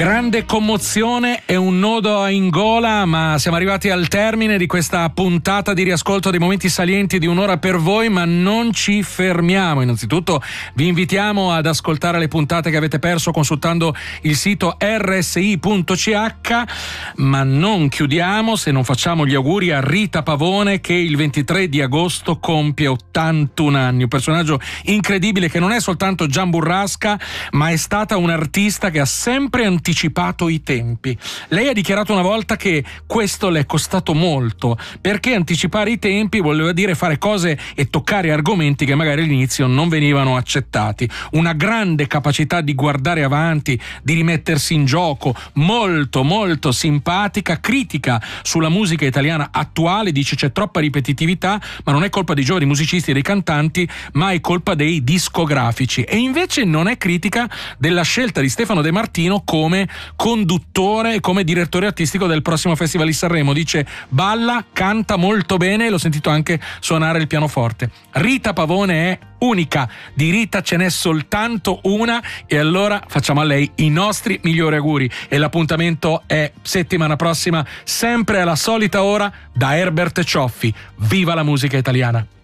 Grande commozione e un nodo in gola, ma siamo arrivati al termine di questa puntata di riascolto dei momenti salienti di Un'ora per voi, ma non ci fermiamo. Innanzitutto vi invitiamo ad ascoltare le puntate che avete perso consultando il sito rsi.ch, ma non chiudiamo se non facciamo gli auguri a Rita Pavone, che il 23 di agosto compie 81 anni. Un personaggio incredibile che non è soltanto Gian Burrasca, ma è stata un'artista che ha sempre anticipato i tempi. Lei ha dichiarato una volta che questo le è costato molto, perché anticipare i tempi voleva dire fare cose e toccare argomenti che magari all'inizio non venivano accettati. Una grande capacità di guardare avanti, di rimettersi in gioco, molto molto simpatica, critica sulla musica italiana attuale, dice c'è troppa ripetitività, ma non è colpa dei giovani musicisti e dei cantanti, ma è colpa dei discografici. E invece non è critica della scelta di Stefano De Martino come conduttore e come direttore artistico del prossimo Festival di Sanremo. Dice balla, canta molto bene, l'ho sentito anche suonare il pianoforte. Rita Pavone è unica, di Rita ce n'è soltanto una, e allora facciamo a lei i nostri migliori auguri, e l'appuntamento è settimana prossima, sempre alla solita ora, da Herbert Cioffi. Viva la musica italiana!